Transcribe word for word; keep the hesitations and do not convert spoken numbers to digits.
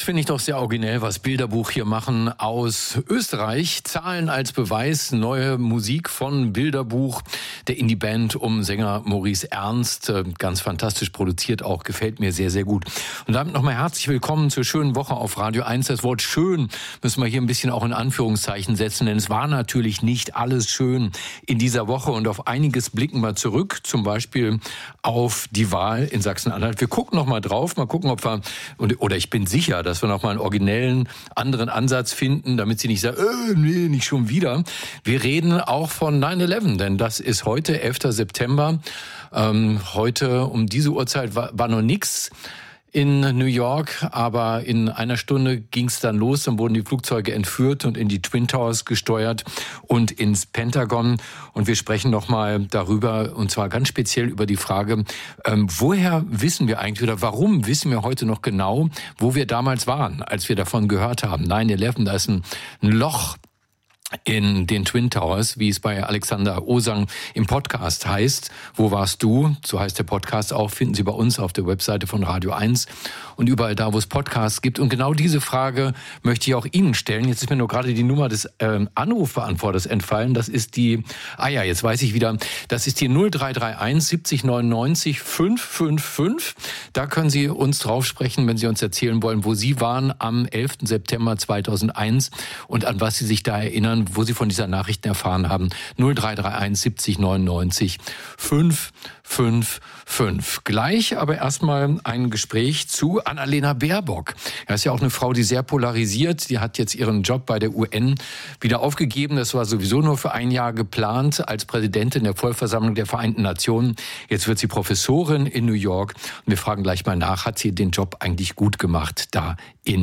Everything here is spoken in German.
finde ich doch sehr originell, was Bilderbuch hier machen aus Österreich. Zahlen als Beweis, neue Musik von Bilderbuch, der Indie-Band um Sänger Maurice Ernst. Ganz fantastisch produziert auch, gefällt mir sehr, sehr gut. Und damit nochmal herzlich willkommen zur schönen Woche auf Radio eins. Das Wort schön müssen wir hier ein bisschen auch in Anführungszeichen setzen, denn es war natürlich nicht alles schön in dieser Woche und auf einiges blicken wir zurück, zum Beispiel auf die Wahl in Sachsen-Anhalt. Wir gucken noch mal drauf, mal gucken, ob wir, oder ich bin sicher, dass wir noch mal einen originellen, anderen Ansatz finden, damit Sie nicht sagen, äh, nee, nicht schon wieder. Wir reden auch von nine eleven, denn das ist heute, elfter September. Ähm, heute um diese Uhrzeit war, war noch nichts in New York, aber in einer Stunde ging es dann los, dann wurden die Flugzeuge entführt und in die Twin Towers gesteuert und ins Pentagon. Und wir sprechen nochmal darüber, und zwar ganz speziell über die Frage, ähm, woher wissen wir eigentlich oder warum wissen wir heute noch genau, wo wir damals waren, als wir davon gehört haben. nine eleven, da ist ein, ein Loch in den Twin Towers, wie es bei Alexander Osang im Podcast heißt. Wo warst du? So heißt der Podcast auch, finden Sie bei uns auf der Webseite von Radio eins und überall da, wo es Podcasts gibt. Und genau diese Frage möchte ich auch Ihnen stellen. Jetzt ist mir nur gerade die Nummer des ähm, Anrufbeantworters entfallen. Das ist die, ah ja, jetzt weiß ich wieder, das ist die null drei drei eins siebzig neunundneunzig fünf fünf fünf. Da können Sie uns drauf sprechen, wenn Sie uns erzählen wollen, wo Sie waren am elften September zweitausendeins und an was Sie sich da erinnern, wo Sie von dieser Nachricht erfahren haben. null drei drei eins siebzig neunundneunzig fünf fünf fünf. Gleich aber erstmal ein Gespräch zu Annalena Baerbock. Er ist ja auch eine Frau, die sehr polarisiert. Die hat jetzt ihren Job bei der U N wieder aufgegeben. Das war sowieso nur für ein Jahr geplant als Präsidentin der Vollversammlung der Vereinten Nationen. Jetzt wird sie Professorin in New York. Und wir fragen gleich mal nach, hat sie den Job eigentlich gut gemacht da in